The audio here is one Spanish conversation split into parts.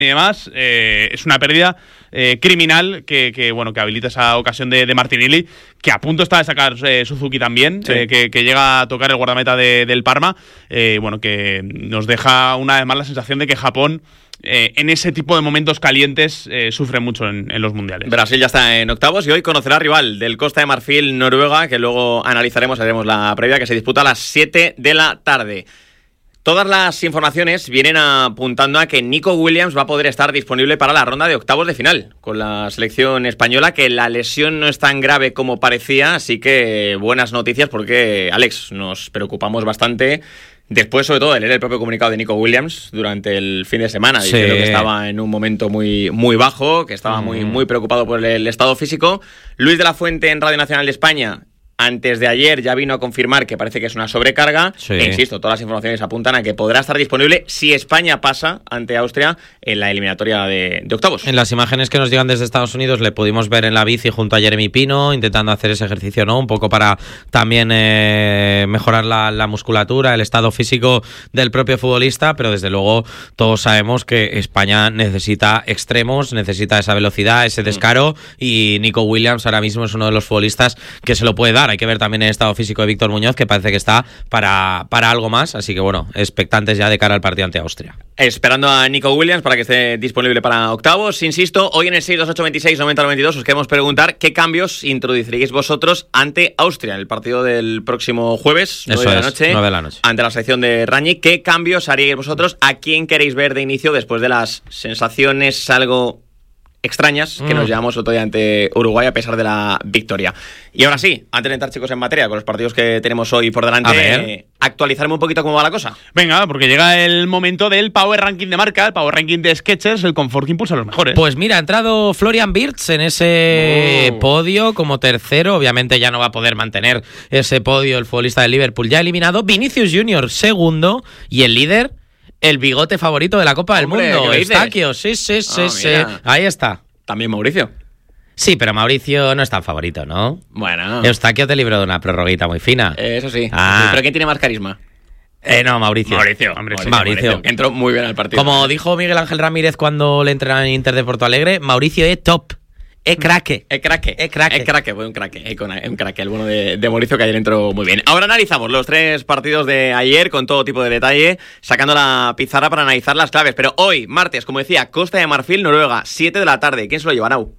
y demás, es una pérdida criminal que habilita esa ocasión de Martinelli, que a punto está de sacar Suzuki también, sí. que llega a tocar el guardameta del Parma, que nos deja una vez más la sensación de que Japón en ese tipo de momentos calientes sufre mucho en los mundiales. Brasil ya está en octavos y hoy conocerá rival del Costa de Marfil, Noruega, que luego haremos la previa, que se disputa a las 7 de la tarde. Todas las informaciones vienen apuntando a que Nico Williams va a poder estar disponible para la ronda de octavos de final con la selección española, que la lesión no es tan grave como parecía, así que buenas noticias porque, Alex, nos preocupamos bastante después, sobre todo, de leer el propio comunicado de Nico Williams durante el fin de semana, diciendo que estaba en un momento muy, muy bajo, que estaba muy, muy preocupado por el estado físico. Luis de la Fuente en Radio Nacional de España, antes de ayer, ya vino a confirmar que parece que es una sobrecarga. Sí. E insisto, todas las informaciones apuntan a que podrá estar disponible si España pasa ante Austria en la eliminatoria de octavos. En las imágenes que nos llegan desde Estados Unidos le pudimos ver en la bici junto a Jeremy Pino, intentando hacer ese ejercicio, ¿no? Un poco para también mejorar la musculatura, el estado físico del propio futbolista, pero desde luego todos sabemos que España necesita extremos, necesita esa velocidad, ese descaro, y Nico Williams ahora mismo es uno de los futbolistas que se lo puede dar. Hay que ver también el estado físico de Víctor Muñoz, que parece que está para algo más, así que bueno, expectantes ya de cara al partido ante Austria. Esperando a Nico Williams para que esté disponible para octavos. Insisto, hoy en el 628269092 os queremos preguntar qué cambios introduciréis vosotros ante Austria en el partido del próximo jueves, 9 de la noche, ante la selección de Rangnick. ¿Qué cambios haríais vosotros? ¿A quién queréis ver de inicio después de las sensaciones algo extrañas que nos llevamos otro día ante Uruguay a pesar de la victoria? Y ahora sí, antes de entrar, chicos, en materia con los partidos que tenemos hoy por delante, actualizarme un poquito cómo va la cosa. Venga, porque llega el momento del Power Ranking de marca, el Power Ranking de Skechers, el confort que impulsa a los mejores. Pues mira, ha entrado Florian Wirtz en ese podio como tercero. Obviamente ya no va a poder mantener ese podio el futbolista del Liverpool ya eliminado. Vinicius Junior segundo, y el líder, el bigote favorito de la Copa del Mundo, Eustaquio. Sí. Ahí está. También Mauricio. Sí, pero Mauricio no es tan favorito, ¿no? Bueno. Eustaquio te libró de una prorroguita muy fina. Eso sí. ¿Pero quién tiene más carisma? No, Mauricio. Mauricio. Entró muy bien al partido. Como dijo Miguel Ángel Ramírez cuando le entrenan en Inter de Porto Alegre, Mauricio es top. Es craque. Fue un craque, el bueno de Mauricio, que ayer entró muy bien. Ahora analizamos los 3 partidos de ayer con todo tipo de detalle, sacando la pizarra para analizar las claves. Pero hoy, martes, como decía, Costa de Marfil, Noruega, 7 de la tarde. ¿Quién se lo lleva, Nau?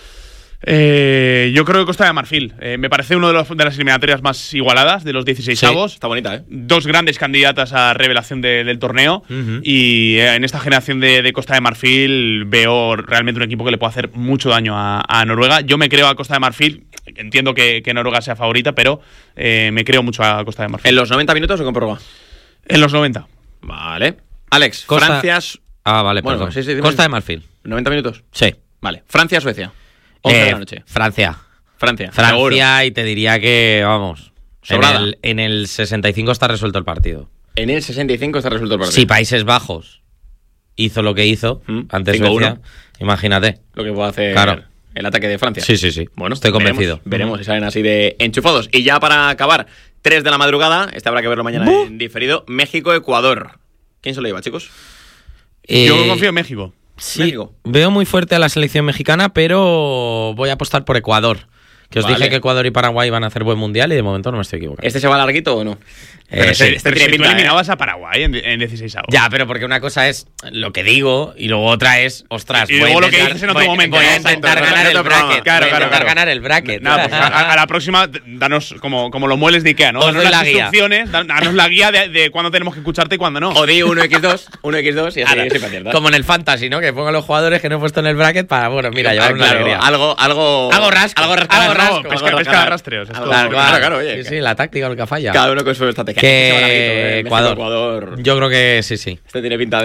Yo creo que Costa de Marfil. Me parece uno de las eliminatorias más igualadas de los 16avos. Está bonita, ¿eh? 2 grandes candidatas a revelación del torneo. Y en esta generación de Costa de Marfil veo realmente un equipo que le puede hacer mucho daño a Noruega. Yo me creo a Costa de Marfil. Entiendo que Noruega sea favorita, pero me creo mucho a Costa de Marfil. ¿En los 90 minutos o con prórroga? En los 90. Vale. Alex, Francia... vale, perdón. Sí, Costa de Marfil. ¿90 minutos? Sí. Vale. Francia-Suecia. 11 de la noche. Francia, seguro. Y te diría que, vamos, en el 65 está resuelto el partido. En el 65 está resuelto el partido. Si Países Bajos hizo lo que hizo ante Suecia, imagínate. Lo que puede hacer el ataque de Francia. Sí. Bueno, estoy convencido. Veremos si salen así de enchufados. Y ya para acabar, 3 de la madrugada, habrá que verlo mañana en diferido, México-Ecuador. ¿Quién se lo lleva, chicos? Yo confío en México. Sí, México. Veo muy fuerte a la selección mexicana, pero voy a apostar por Ecuador. Que os dije que Ecuador y Paraguay van a hacer buen mundial y de momento no me estoy equivocando. ¿Este se va larguito o no? Tiene pinta, tú eliminabas a Paraguay en 16avos. Ya, pero porque una cosa es lo que digo y luego otra es, ostras, y luego lo que dices en otro momento. Voy a intentar ganar el bracket. Ganar el bracket. Nada, pues a la próxima, danos como los muebles de Ikea, ¿no? Danos las instrucciones, danos la guía de cuándo tenemos que escucharte y cuándo no. O di 1x2 y así siempre aciertas. Como en el Fantasy, ¿no? Que pongan los jugadores que no he puesto en el bracket para, bueno, mira, llevar una alegría. Algo rasco. Pesca de rastreos. Claro, oye. Sí, la táctica nunca falla. Cada uno con su estrategia. Ecuador. Yo creo que sí. Este tiene pinta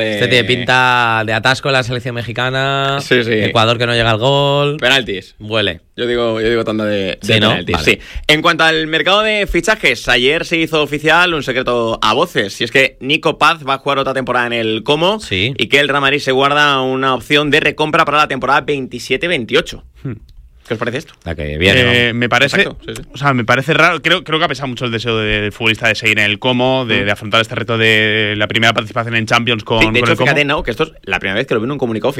de atasco en la selección mexicana. Sí. Ecuador que no llega al gol. Penaltis. Huele. Yo digo tanda de penaltis. ¿No? Vale. Sí. En cuanto al mercado de fichajes, ayer se hizo oficial un secreto a voces. Y es que Nico Paz va a jugar otra temporada en el Como. Sí. Y que el Real Madrid se guarda una opción de recompra para la temporada 27-28. ¿Qué os parece esto? La que viene. Me parece, Exacto, sí. o sea, me parece raro. Creo que ha pesado mucho el deseo del futbolista de seguir en el Como, de afrontar este reto de la primera participación en Champions con De hecho, el Como. fíjate, ¿no? Que esto es la primera vez que lo veo en un comunicado